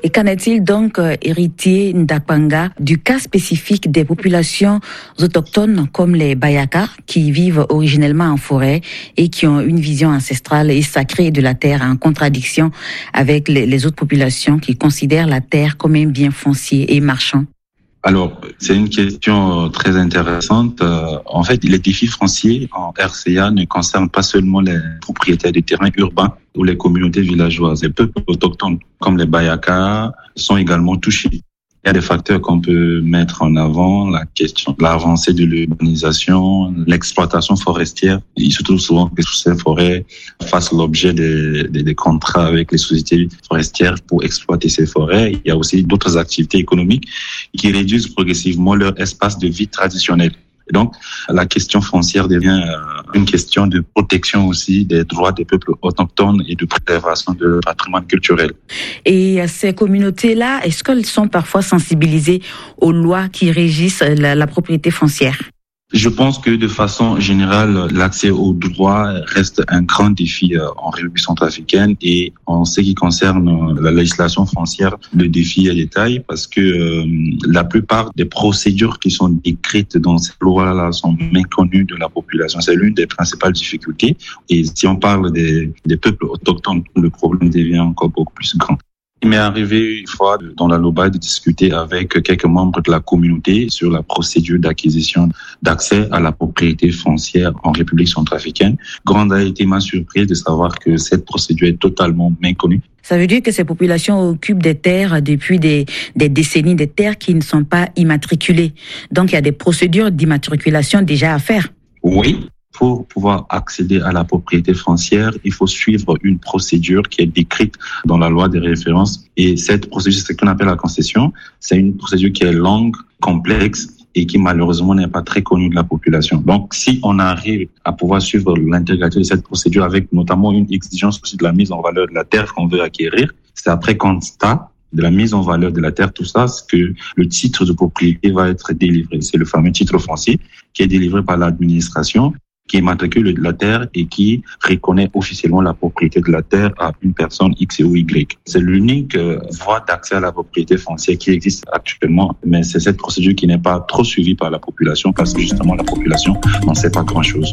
Et qu'en est-il donc, héritier Ndakpanga, du cas spécifique des populations autochtones comme les Bayaka, qui vivent originellement en forêt et qui ont une vision ancestrale et sacrée de la terre, en contradiction avec les autres populations qui considèrent la terre comme un bien foncier et marchand? Alors, c'est une question très intéressante. En fait, les défis fonciers en RCA ne concernent pas seulement les propriétaires de terrains urbains ou les communautés villageoises. Les peuples autochtones, comme les Bayaka, sont également touchés. Il y a des facteurs qu'on peut mettre en avant, la question de l'avancée de l'urbanisation, l'exploitation forestière. Il se trouve souvent que ces forêts fassent l'objet des contrats avec les sociétés forestières pour exploiter ces forêts. Il y a aussi d'autres activités économiques qui réduisent progressivement leur espace de vie traditionnel. Et donc, la question foncière devient une question de protection aussi des droits des peuples autochtones et de préservation de leur patrimoine culturel. Et ces communautés-là, est-ce qu'elles sont parfois sensibilisées aux lois qui régissent la propriété foncière? Je pense que de façon générale, l'accès aux droits reste un grand défi en République centrafricaine, et en ce qui concerne la législation foncière, le défi est de taille parce que la plupart des procédures qui sont décrites dans ces lois-là sont méconnues de la population. C'est l'une des principales difficultés. Et si on parle des peuples autochtones, le problème devient encore beaucoup plus grand. Il m'est arrivé une fois dans la Loba de discuter avec quelques membres de la communauté sur la procédure d'acquisition d'accès à la propriété foncière en République centrafricaine. Grande a été ma surprise de savoir que cette procédure est totalement méconnue. Ça veut dire que ces populations occupent des terres depuis des décennies, des terres qui ne sont pas immatriculées. Donc il y a des procédures d'immatriculation déjà à faire. Oui. Pour pouvoir accéder à la propriété foncière, il faut suivre une procédure qui est décrite dans la loi des références. Et cette procédure, c'est ce qu'on appelle la concession. C'est une procédure qui est longue, complexe et qui malheureusement n'est pas très connue de la population. Donc, si on arrive à pouvoir suivre l'intégralité de cette procédure avec notamment une exigence aussi de la mise en valeur de la terre qu'on veut acquérir, c'est après constat de la mise en valeur de la terre, tout ça, c'est que le titre de propriété va être délivré. C'est le fameux titre foncier qui est délivré par l'administration, qui immatricule la terre et qui reconnaît officiellement la propriété de la terre à une personne X ou Y. C'est l'unique voie d'accès à la propriété foncière qui existe actuellement, mais c'est cette procédure qui n'est pas trop suivie par la population parce que justement la population n'en sait pas grand-chose.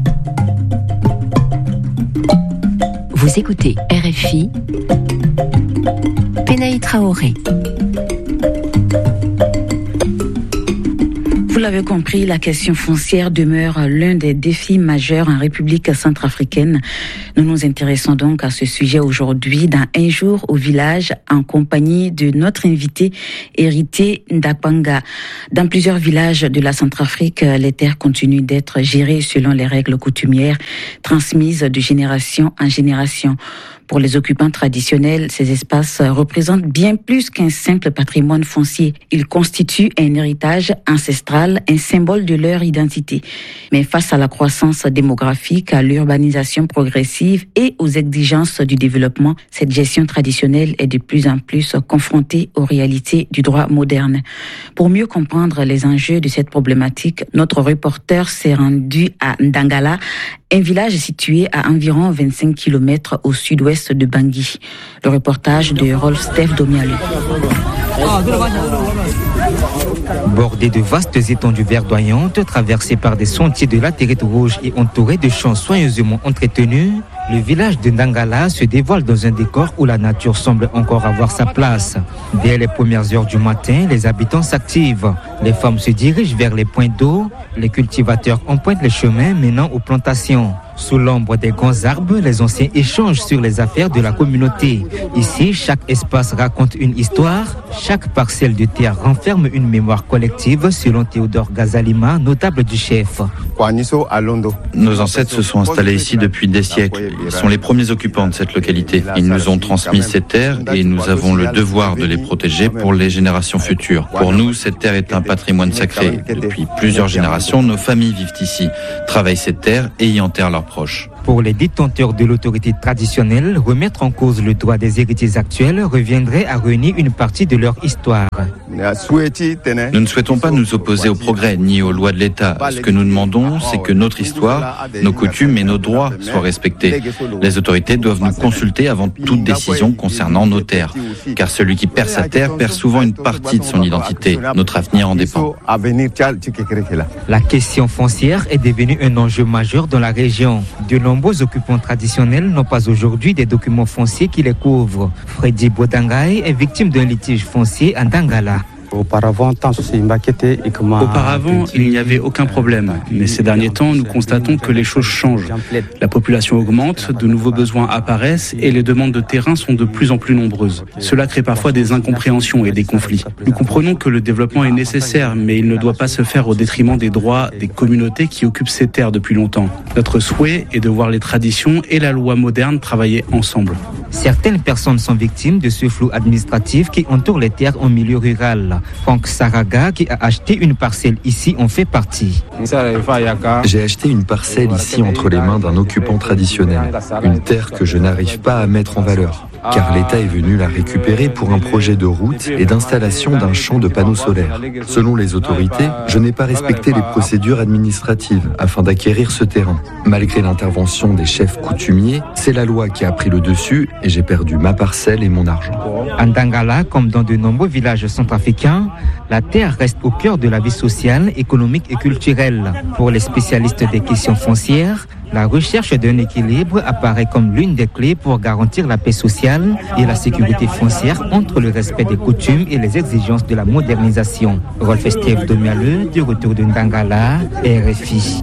Vous écoutez RFI, Penaï Traoré. Vous l'avez compris, la question foncière demeure l'un des défis majeurs en République centrafricaine. Nous nous intéressons donc à ce sujet aujourd'hui dans Un jour au village en compagnie de notre invité héritier Ndakpanga. Dans plusieurs villages de la Centrafrique, les terres continuent d'être gérées selon les règles coutumières transmises de génération en génération. Pour les occupants traditionnels, ces espaces représentent bien plus qu'un simple patrimoine foncier. Ils constituent un héritage ancestral, un symbole de leur identité. Mais face à la croissance démographique, à l'urbanisation progressive et aux exigences du développement, cette gestion traditionnelle est de plus en plus confrontée aux réalités du droit moderne. Pour mieux comprendre les enjeux de cette problématique, notre reporter s'est rendu à Ndangala, un village situé à environ 25 km au sud-ouest de Bangui. Le reportage de Rolf-Steph Domialu. Bordé de vastes étendues verdoyantes, traversé par des sentiers de latérite rouge et entouré de champs soigneusement entretenus, le village de Ndangala se dévoile dans un décor où la nature semble encore avoir sa place. Dès les premières heures du matin, les habitants s'activent. Les femmes se dirigent vers les points d'eau. Les cultivateurs empruntent les chemins menant aux plantations. Sous l'ombre des grands arbres, les anciens échangent sur les affaires de la communauté. Ici, chaque espace raconte une histoire. Chaque parcelle de terre renferme une mémoire collective, selon Théodore Gazalima, notable du chef. Nos ancêtres se sont installés ici depuis des siècles. Ils sont les premiers occupants de cette localité. Ils nous ont transmis cette terre et nous avons le devoir de les protéger pour les générations futures. Pour nous, cette terre est un patrimoine sacré. Depuis plusieurs générations, nos familles vivent ici, travaillent cette terre et y enterrent leurs proches. Pour les détenteurs de l'autorité traditionnelle, remettre en cause le droit des héritiers actuels reviendrait à renier une partie de leur histoire. Nous ne souhaitons pas nous opposer au progrès ni aux lois de l'État. Ce que nous demandons, c'est que notre histoire, nos coutumes et nos droits soient respectés. Les autorités doivent nous consulter avant toute décision concernant nos terres. Car celui qui perd sa terre perd souvent une partie de son identité. Notre avenir en dépend. La question foncière est devenue un enjeu majeur dans la région. De nombreux occupants traditionnels n'ont pas aujourd'hui des documents fonciers qui les couvrent. Freddy Bodangaï est victime d'un litige foncier à Dangala. Auparavant, il n'y avait aucun problème. Mais ces derniers temps, nous constatons que les choses changent. La population augmente, de nouveaux besoins apparaissent et les demandes de terrain sont de plus en plus nombreuses. Cela crée parfois des incompréhensions et des conflits. Nous comprenons que le développement est nécessaire, mais il ne doit pas se faire au détriment des droits des communautés qui occupent ces terres depuis longtemps. Notre souhait est de voir les traditions et la loi moderne travailler ensemble. Certaines personnes sont victimes de ce flou administratif qui entoure les terres en milieu rural. Franck Saraga, qui a acheté une parcelle ici, en fait partie. J'ai acheté une parcelle ici entre les mains d'un occupant traditionnel. Une terre que je n'arrive pas à mettre en valeur, car l'État est venu la récupérer pour un projet de route et d'installation d'un champ de panneaux solaires. Selon les autorités, je n'ai pas respecté les procédures administratives afin d'acquérir ce terrain. Malgré l'intervention des chefs coutumiers, c'est la loi qui a pris le dessus et j'ai perdu ma parcelle et mon argent. En Dangala, comme dans de nombreux villages centrafricains, la terre reste au cœur de la vie sociale, économique et culturelle. Pour les spécialistes des questions foncières, la recherche d'un équilibre apparaît comme l'une des clés pour garantir la paix sociale et la sécurité foncière entre le respect des coutumes et les exigences de la modernisation. Rolf Steve Domialeux, du retour de Ndangala, RFI.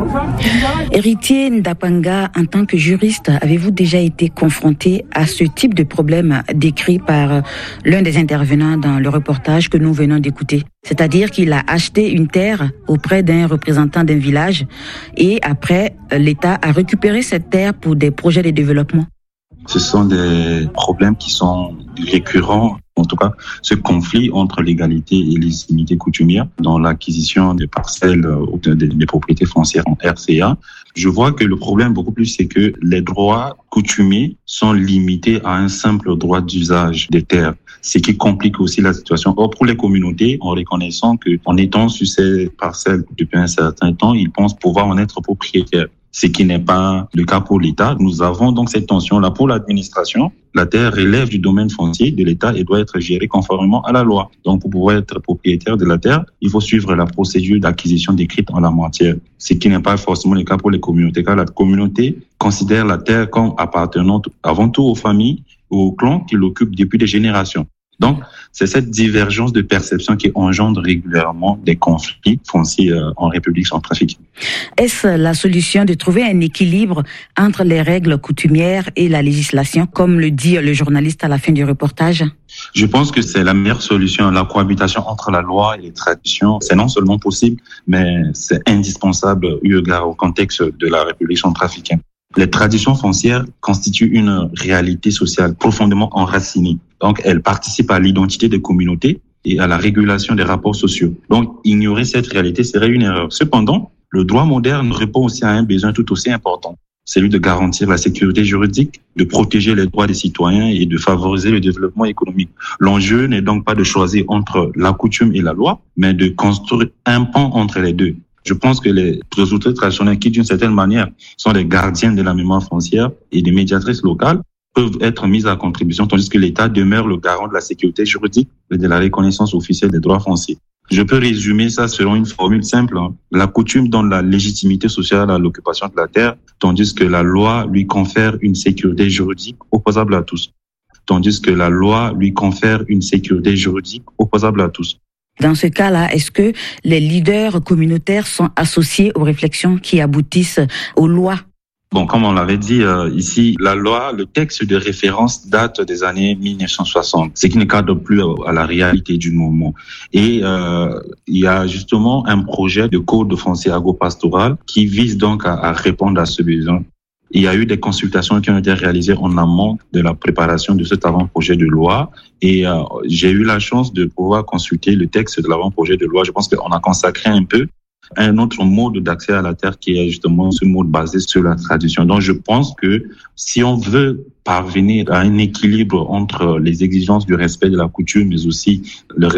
Héritier Ndapanga, en tant que juriste, avez-vous déjà été confronté à ce type de problème décrit par l'un des intervenants dans le reportage que nous venons d'écouter? C'est-à-dire qu'il a acheté une terre auprès d'un représentant d'un village et après, l'État a récupéré cette terre pour des projets de développement. Ce sont des problèmes qui sont récurrents, en tout cas ce conflit entre l'égalité et légitimité coutumière dans l'acquisition des parcelles ou des propriétés foncières en RCA. Je vois que le problème beaucoup plus, c'est que les droits coutumiers sont limités à un simple droit d'usage des terres, ce qui complique aussi la situation. Or, pour les communautés, en reconnaissant qu'en étant sur ces parcelles depuis un certain temps, ils pensent pouvoir en être propriétaires. Ce qui n'est pas le cas pour l'État. Nous avons donc cette tension-là pour l'administration. La terre relève du domaine foncier de l'État et doit être gérée conformément à la loi. Donc, pour pouvoir être propriétaire de la terre, il faut suivre la procédure d'acquisition décrite en la matière. Ce qui n'est pas forcément le cas pour les communautés, car la communauté considère la terre comme appartenant avant tout aux familles ou aux clans qui l'occupent depuis des générations. Donc, c'est cette divergence de perception qui engendre régulièrement des conflits fonciers en République centrafricaine. Est-ce la solution de trouver un équilibre entre les règles coutumières et la législation, comme le dit le journaliste à la fin du reportage? Je pense que c'est la meilleure solution. La cohabitation entre la loi et les traditions, c'est non seulement possible, mais c'est indispensable eu égard au contexte de la République centrafricaine. Les traditions foncières constituent une réalité sociale profondément enracinée. Donc, elles participent à l'identité des communautés et à la régulation des rapports sociaux. Donc, ignorer cette réalité serait une erreur. Cependant, le droit moderne répond aussi à un besoin tout aussi important, celui de garantir la sécurité juridique, de protéger les droits des citoyens et de favoriser le développement économique. L'enjeu n'est donc pas de choisir entre la coutume et la loi, mais de construire un pont entre les deux. Je pense que les autorités traditionnelles qui, d'une certaine manière, sont les gardiens de la mémoire foncière et des médiatrices locales, peuvent être mises à contribution, tandis que l'État demeure le garant de la sécurité juridique et de la reconnaissance officielle des droits fonciers. Je peux résumer ça selon une formule simple. La coutume donne la légitimité sociale à l'occupation de la terre, tandis que la loi lui confère une sécurité juridique opposable à tous. Tandis que la loi lui confère une sécurité juridique opposable à tous. Dans ce cas-là, est-ce que les leaders communautaires sont associés aux réflexions qui aboutissent aux lois? Bon, comme on l'avait dit ici, la loi, le texte de référence date des années 1960, ce qui ne cadre plus à la réalité du moment. Et il y a justement un projet de code foncier agropastoral qui vise donc à répondre à ce besoin. Il y a eu des consultations qui ont été réalisées en amont de la préparation de cet avant-projet de loi et j'ai eu la chance de pouvoir consulter le texte de l'avant-projet de loi. Je pense qu'on a consacré un peu un autre mode d'accès à la terre qui est justement ce mode basé sur la tradition. Donc je pense que si on veut parvenir à un équilibre entre les exigences du respect de la coutume, mais aussi le